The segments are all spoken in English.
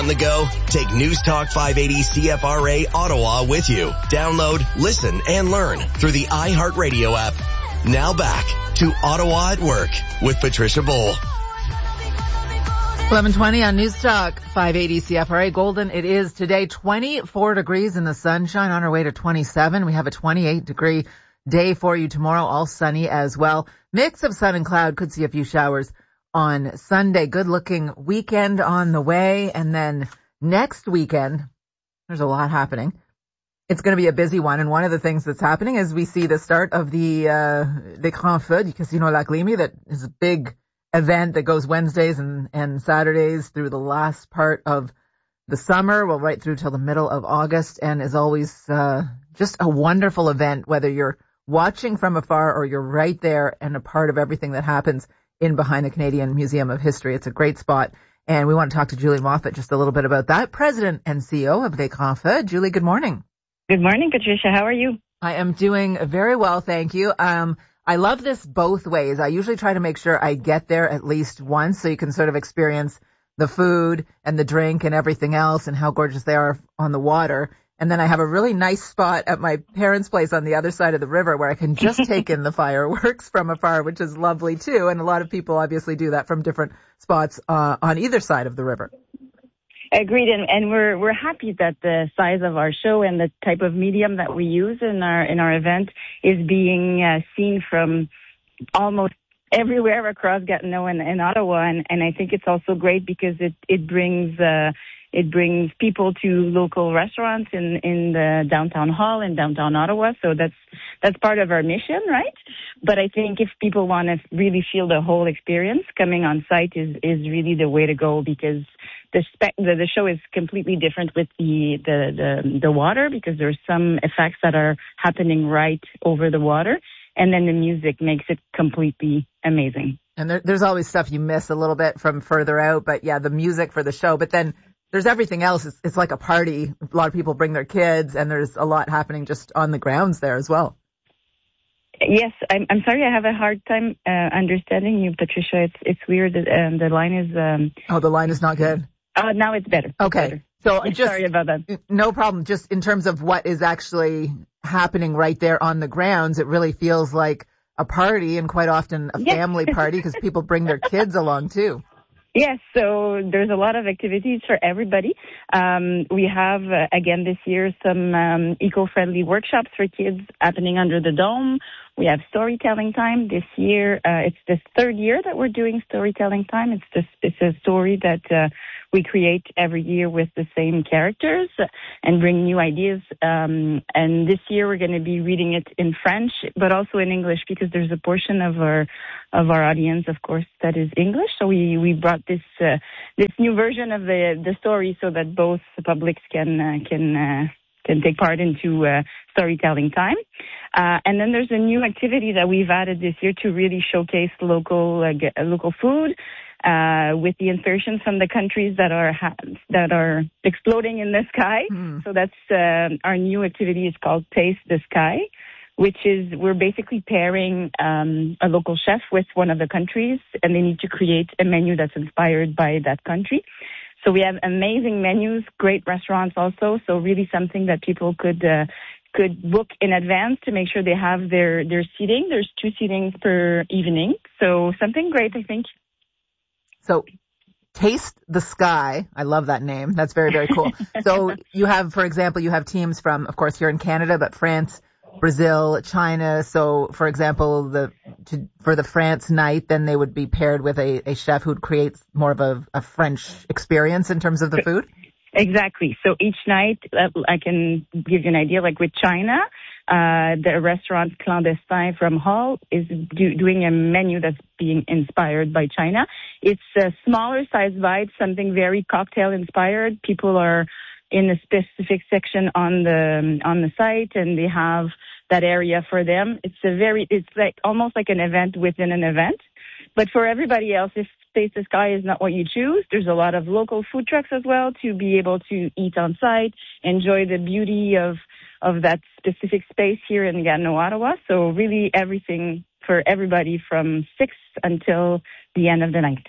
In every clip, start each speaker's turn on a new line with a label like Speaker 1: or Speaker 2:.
Speaker 1: on the go? Take News Talk 580 CFRA Ottawa with you. Download, listen, and learn through the iHeartRadio app. Now back to Ottawa at Work with Patricia Bowl.
Speaker 2: 11:20 on News Talk 580 CFRA. Golden, it is today 24 degrees in the sunshine, on our way to 27. We have a 28-degree day for you tomorrow, all sunny as well. Mix of sun and cloud, could see a few showers on Sunday. Good-looking weekend on the way. And then next weekend, there's a lot happening. It's going to be a busy one. And one of the things that's happening is we see the start of the Grands Feux du Casino Lac Limy. That is a big event that goes Wednesdays and Saturdays through the last part of the summer, well, right through till the middle of August, and is always just a wonderful event, whether you're watching from afar or you're right there and a part of everything that happens in behind the Canadian Museum of History. It's a great spot, and we want to talk to Julie Moffat just a little bit about that, President and CEO of Les Grands Feux. Julie, good morning.
Speaker 3: Good morning, Patricia. How are you?
Speaker 2: I am doing very well, thank you. I love this both ways. I usually try to make sure I get there at least once so you can sort of experience the food and the drink and everything else and how gorgeous they are on the water. And then I have a really nice spot at my parents' place on the other side of the river where I can just take in the fireworks from afar, which is lovely too. And a lot of people obviously do that from different spots on either side of the river.
Speaker 3: Agreed, and we're happy that the size of our show and the type of medium that we use in our event is being seen from almost everywhere across Gatineau and Ottawa, and I think it's also great because it brings people to local restaurants in the downtown hall in downtown Ottawa. So that's part of our mission, right? But I think if people want to really feel the whole experience, coming on site is really the way to go, because the show is completely different with the water, because there's some effects that are happening right over the water, and then the music makes it completely amazing.
Speaker 2: And there's always stuff you miss a little bit from further out, but yeah, the music for the show. But then there's everything else. It's like a party. A lot of people bring their kids, and there's a lot happening just on the grounds there as well.
Speaker 3: Yes, I'm sorry, I have a hard time understanding you, Patricia. It's weird. The line is...
Speaker 2: the line is not good.
Speaker 3: Now it's better.
Speaker 2: Okay. So
Speaker 3: sorry about that.
Speaker 2: No problem. Just in terms of what is actually happening right there on the grounds, it really feels like a party, and quite often a family party, because people bring their kids along too.
Speaker 3: Yes, so there's a lot of activities for everybody. We have, again this year, some eco-friendly workshops for kids happening under the dome. We have storytelling time this year. It's the third year that we're doing storytelling time. It's a story that we create every year with the same characters and bring new ideas. And this year we're going to be reading it in French, but also in English, because there's a portion of our audience, of course, that is English. So we brought this new version of the story so that both publics can take part into storytelling time. And then there's a new activity that we've added this year to really showcase local food, with the insertions from the countries that are exploding in the sky. So that's our new activity is called Taste the Sky, which is we're basically pairing a local chef with one of the countries, and they need to create a menu that's inspired by that country. So we have amazing menus, great restaurants also. So really something that people could book in advance to make sure they have their seating. There's 2 seatings per evening. So something great, I think.
Speaker 2: So Taste the Sky. I love that name. That's very, very cool. So you have, for example, teams from, of course, here in Canada, but France, Brazil, China. So, for example, for the France night, then they would be paired with a chef who'd create more of a French experience in terms of the food?
Speaker 3: Exactly. So each night, I can give you an idea, like with China, the restaurant Clandestin from Hall is doing a menu that's being inspired by China. It's a smaller size bite, something very cocktail inspired. People are in a specific section on the site, and they have that area for them. It's like almost like an event within an event. But for everybody else, if Taste the Sky is not what you choose, there's a lot of local food trucks as well to be able to eat on site, enjoy the beauty of that specific space here in Gatineau, Ottawa. So really everything for everybody from 6 until the end of the night.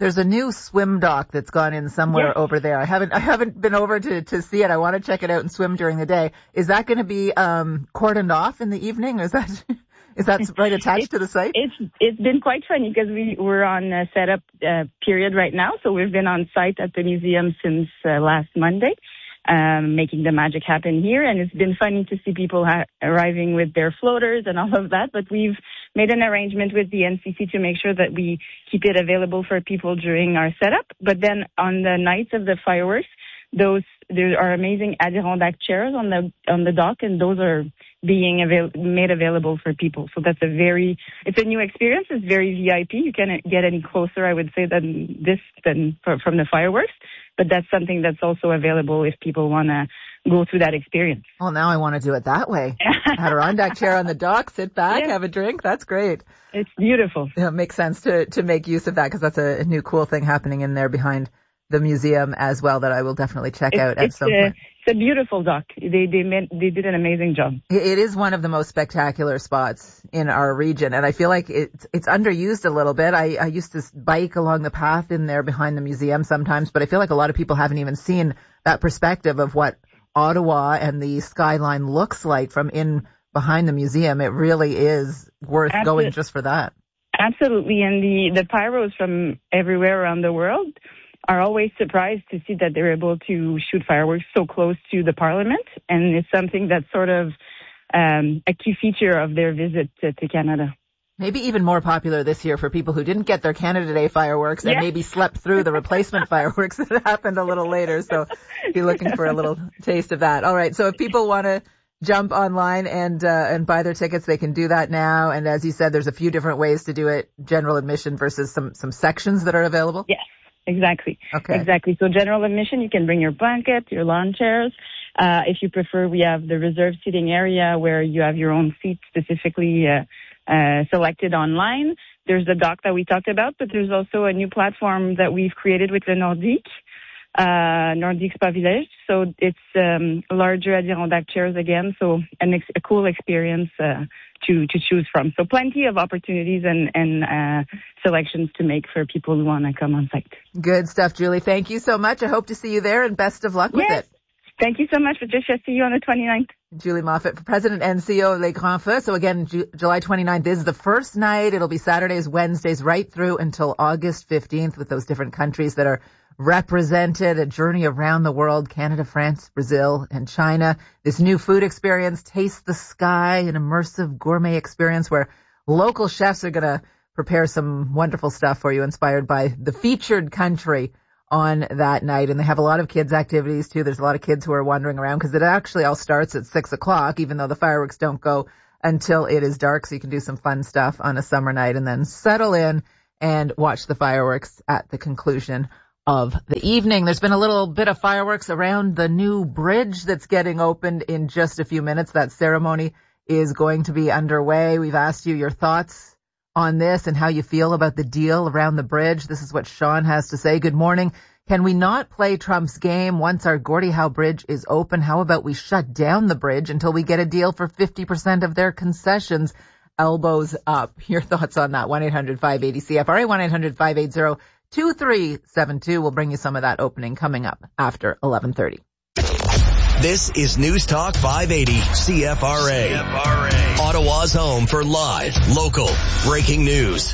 Speaker 2: There's a new swim dock that's gone in somewhere over there. I haven't been over to see it. I want to check it out and swim during the day. Is that going to be cordoned off in the evening? Or is that right attached to the site?
Speaker 3: It's been quite funny because we're on a setup period right now. So we've been on site at the museum since last Monday, making the magic happen here. And it's been funny to see people arriving with their floaters and all of that. But we've made an arrangement with the NCC to make sure that we keep it available for people during our setup. But then on the nights of the fireworks, there are amazing Adirondack chairs on the dock, and those are being made available for people. So it's a new experience. It's very VIP. You can't get any closer, I would say, than from the fireworks. But that's something that's also available if people want to go through that experience.
Speaker 2: Well, now I want to do it that way. Adirondack chair on the dock, sit back, have a drink. That's great.
Speaker 3: It's beautiful.
Speaker 2: Yeah, it makes sense to make use of that because that's a new cool thing happening in there behind the museum as well that I will definitely check out at some point.
Speaker 3: It's a beautiful dock. They did an amazing job.
Speaker 2: It is one of the most spectacular spots in our region, and I feel like it's underused a little bit. I used to bike along the path in there behind the museum sometimes, but I feel like a lot of people haven't even seen that perspective of what Ottawa and the skyline looks like from in behind the museum. It really is worth going just for that.
Speaker 3: Absolutely, and the pyros from everywhere around the world are always surprised to see that they're able to shoot fireworks so close to the Parliament, and it's something that's sort of a key feature of their visit to Canada.
Speaker 2: Maybe even more popular this year for people who didn't get their Canada Day fireworks and maybe slept through the replacement fireworks that happened a little later. So be looking for a little taste of that. All right. So if people want to jump online and buy their tickets, they can do that now. And as you said, there's a few different ways to do it. General admission versus some sections that are available.
Speaker 3: Yes, exactly.
Speaker 2: Okay.
Speaker 3: Exactly. So general admission, you can bring your blanket, your lawn chairs. If you prefer, we have the reserved seating area where you have your own seat specifically selected online. There's the dock that we talked about, but there's also a new platform that we've created with the Nordique Spa Village. So it's larger Adirondack chairs again, so a cool experience to choose from. So plenty of opportunities and selections to make for people who want to come on site.
Speaker 2: Good stuff, Julie. Thank you so much. I hope to see you there, and best of luck with it.
Speaker 3: Thank you so much, Patricia. See you on the 29th.
Speaker 2: Julie Moffat, President and CEO of Les Grands Feux. So again, July 29th is the first night. It'll be Saturdays, Wednesdays, right through until August 15th with those different countries that are represented, a journey around the world, Canada, France, Brazil, and China. This new food experience, Taste the Sky, an immersive gourmet experience where local chefs are going to prepare some wonderful stuff for you, inspired by the featured country on that night. And they have a lot of kids activities too. There's a lot of kids who are wandering around because it actually all starts at 6:00, even though the fireworks don't go until it is dark. So you can do some fun stuff on a summer night and then settle in and watch the fireworks at the conclusion of the evening. There's been a little bit of fireworks around the new bridge that's getting opened in just a few minutes. That ceremony is going to be underway. We've asked you your thoughts on this and how you feel about the deal around the bridge. This is what Sean has to say. Good morning. Can we not play Trump's game once our Gordie Howe Bridge is open? How about we shut down the bridge until we get a deal for 50% of their concessions? Elbows up. Your thoughts on that? 1-800-580-CFRA, 1-800-580-2372. We'll bring you some of that opening coming up after 11:30.
Speaker 1: This is News Talk 580 CFRA. Ottawa's home for live, local, breaking news.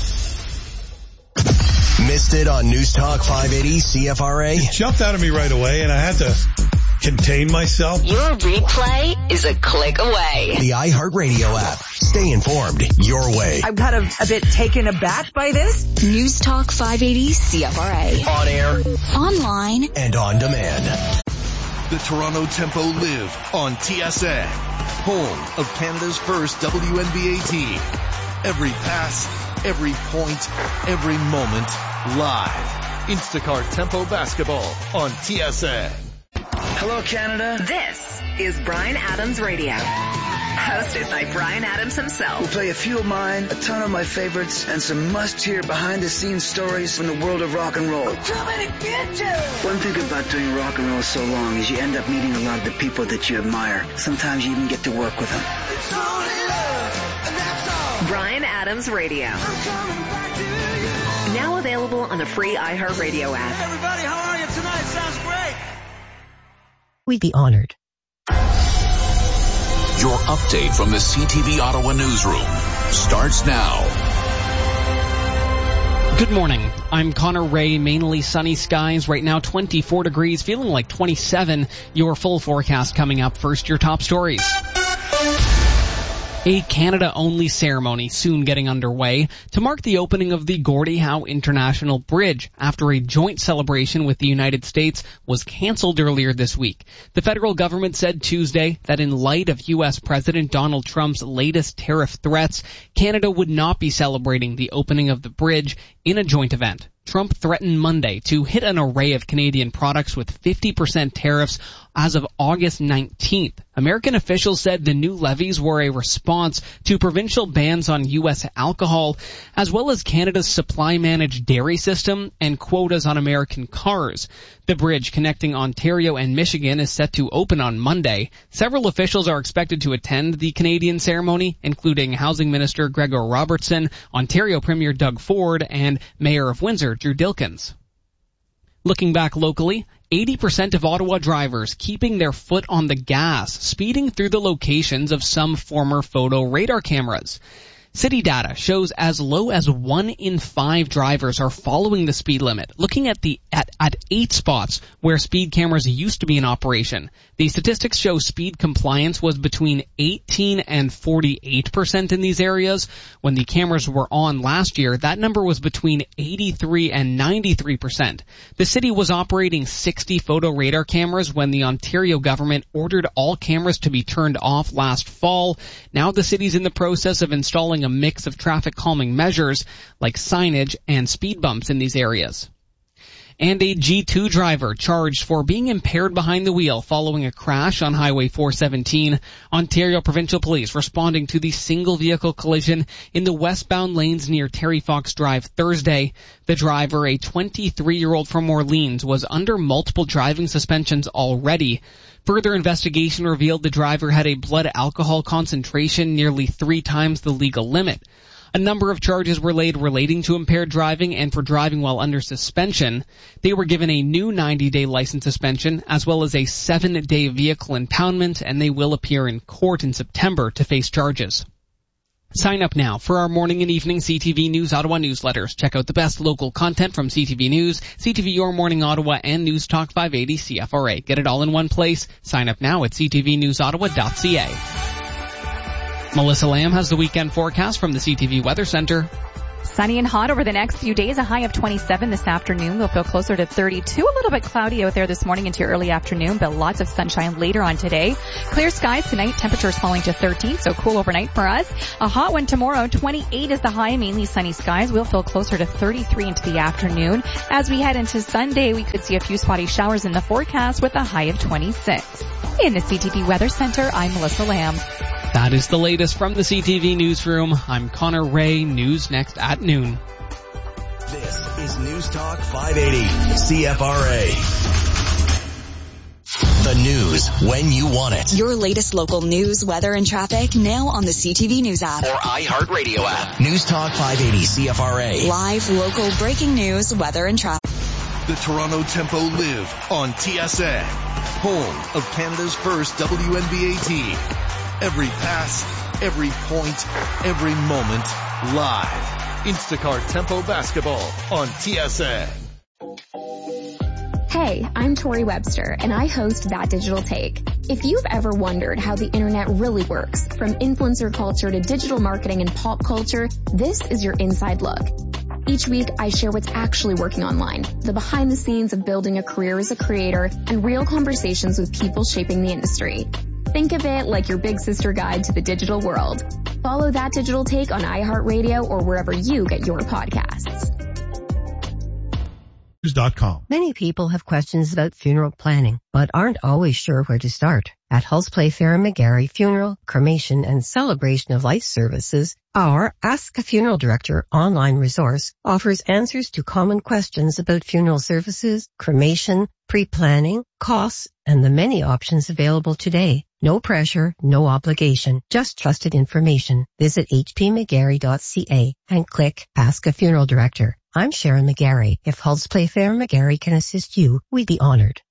Speaker 1: Missed it on News Talk 580 CFRA?
Speaker 4: It jumped out of me right away and I had to contain myself.
Speaker 5: Your replay is a click away.
Speaker 1: The iHeartRadio app. Stay informed your way.
Speaker 6: I'm kind of a bit taken aback by this.
Speaker 5: News Talk 580 CFRA.
Speaker 1: On air,
Speaker 5: online,
Speaker 1: and on demand.
Speaker 7: The Toronto Tempo live on TSN, home of Canada's first WNBA team. Every pass, every point, every moment, live. Instacart Tempo basketball on TSN.
Speaker 8: Hello, Canada.
Speaker 9: This is Bryan Adams Radio, hosted by Bryan Adams himself.
Speaker 8: We'll play a few of mine, a ton of my favorites, and some must-hear behind-the-scenes stories from the world of rock and roll. One thing about doing rock and roll so long is you end up meeting a lot of the people that you admire. Sometimes you even get to work with them.
Speaker 9: Bryan Adams Radio. Now Now available on the free iHeartRadio app.
Speaker 10: Hey everybody, how are you tonight? Sounds great.
Speaker 11: We'd be honored.
Speaker 12: Your update from the CTV Ottawa newsroom starts now.
Speaker 13: Good morning. I'm Connor Ray. Mainly sunny skies. Right now 24 degrees, feeling like 27. Your full forecast coming up. First, your top stories. A Canada-only ceremony soon getting underway to mark the opening of the Gordie Howe International Bridge after a joint celebration with the United States was canceled earlier this week. The federal government said Tuesday that in light of U.S. President Donald Trump's latest tariff threats, Canada would not be celebrating the opening of the bridge in a joint event. Trump threatened Monday to hit an array of Canadian products with 50% tariffs as of August 19th. American officials said the new levies were a response to provincial bans on U.S. alcohol, as well as Canada's supply-managed dairy system and quotas on American cars. The bridge connecting Ontario and Michigan is set to open on Monday. Several officials are expected to attend the Canadian ceremony, including Housing Minister Gregor Robertson, Ontario Premier Doug Ford, and Mayor of Windsor Drew Dilkens. Looking back locally, 80% of Ottawa drivers keeping their foot on the gas, speeding through the locations of some former photo radar cameras. City data shows as low as 1 in 5 drivers are following the speed limit, looking at 8 spots where speed cameras used to be in operation. The statistics show speed compliance was between 18 and 48% in these areas. When the cameras were on last year, that number was between 83 and 93%. The city was operating 60 photo radar cameras when the Ontario government ordered all cameras to be turned off last fall. Now the city's in the process of installing a mix of traffic calming measures like signage and speed bumps in these areas. And a G2 driver charged for being impaired behind the wheel following a crash on Highway 417. Ontario Provincial Police responding to the single vehicle collision in the westbound lanes near Terry Fox Drive Thursday. The driver, a 23-year-old from Orleans, was under multiple driving suspensions already. Further investigation revealed the driver had a blood alcohol concentration nearly 3 times the legal limit. A number of charges were laid relating to impaired driving and for driving while under suspension. They were given a new 90-day license suspension as well as a 7-day vehicle impoundment, and they will appear in court in September to face charges. Sign up now for our morning and evening CTV News Ottawa newsletters. Check out the best local content from CTV News, CTV Your Morning Ottawa, and News Talk 580 CFRA. Get it all in one place. Sign up now at ctvnewsottawa.ca. Melissa Lamb has the weekend forecast from the CTV Weather Center.
Speaker 14: Sunny and hot over the next few days, a high of 27 this afternoon. We'll feel closer to 32. A little bit cloudy out there this morning into early afternoon, but lots of sunshine later on today. Clear skies tonight, temperatures falling to 13, so cool overnight for us. A hot one tomorrow, 28 is the high, mainly sunny skies. We'll feel closer to 33 into the afternoon. As we head into Sunday, we could see a few spotty showers in the forecast with a high of 26. In the CTV Weather Center, I'm Melissa Lamb.
Speaker 13: That is the latest from the CTV Newsroom. I'm Connor Ray. News next at noon.
Speaker 1: This is News Talk 580 CFRA. The news when you want it.
Speaker 5: Your latest local news, weather, and traffic now on the CTV News app.
Speaker 1: Or iHeartRadio app. News Talk 580 CFRA.
Speaker 5: Live, local, breaking news, weather, and traffic.
Speaker 7: The Toronto Tempo live on TSN, home of Canada's first WNBA team. Every pass, every point, every moment, live. Instacart Tempo Basketball on TSN.
Speaker 15: Hey, I'm Tori Webster, and I host That Digital Take. If you've ever wondered how the internet really works, from influencer culture to digital marketing and pop culture, this is your inside look. Each week, I share what's actually working online, the behind the scenes of building a career as a creator, and real conversations with people shaping the industry. Think of it like your big sister guide to the digital world. Follow That Digital Take on iHeartRadio or wherever you get your podcasts.
Speaker 11: Many people have questions about funeral planning, but aren't always sure where to start. At Hulse Playfair McGarry Funeral, Cremation, and Celebration of Life Services, our Ask a Funeral Director online resource offers answers to common questions about funeral services, cremation, pre-planning, costs, and the many options available today. No pressure, no obligation, just trusted information. Visit hpmcgarry.ca and click Ask a Funeral Director. I'm Sharon McGarry. If Halls Playfair McGarry can assist you, we'd be honored.